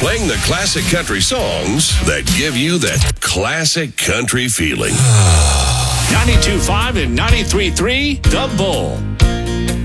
Playing the classic country songs that give you that classic country feeling. 92.5 and 93.3, The Bull.